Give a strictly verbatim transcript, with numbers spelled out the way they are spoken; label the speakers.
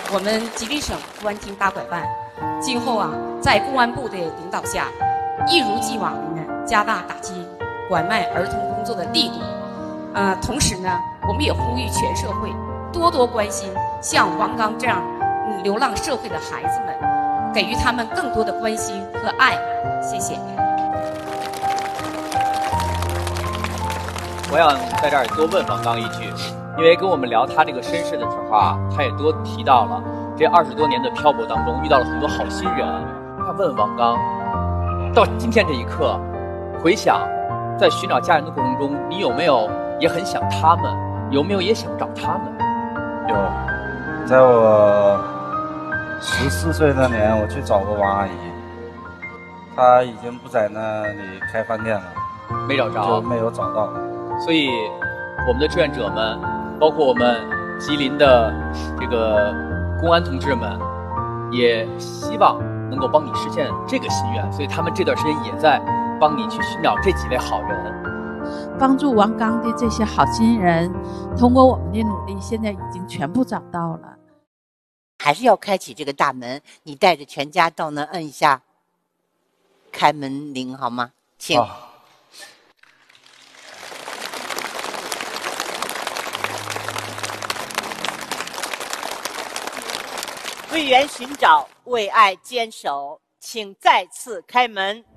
Speaker 1: 我们吉林省公安厅大拐办今后啊，在公安部的领导下，一如既往的呢，加大打击拐卖儿童工作的力度。呃，同时呢，我们也呼吁全社会多多关心像王刚这样嗯流浪社会的孩子们，给予他们更多的关心和爱。谢谢。
Speaker 2: 我想在这儿多问王刚一句，因为跟我们聊他这个身世的时候啊，他也多提到了这二十多年的漂泊当中遇到了很多好心人。他问王刚，到今天这一刻，回想在寻找家人的过程中，你有没有也很想他们？有没有也想找他们？
Speaker 3: 有，在我十四岁那年，我去找过王阿姨，她已经不在那里开饭店了，
Speaker 2: 没找着，
Speaker 3: 就没有找到。
Speaker 2: 所以，我们的志愿者们，包括我们吉林的这个公安同志们，也希望能够帮你实现这个心愿。所以，他们这段时间也在帮你去寻找这几位好人。
Speaker 4: 帮助王刚的这些好心人，通过我们的努力，现在已经全部找到了。
Speaker 5: 还是要开启这个大门，你带着全家到那摁一下开门铃好吗？请。
Speaker 3: 啊
Speaker 5: 为缘寻找，为爱坚守，请再次开门。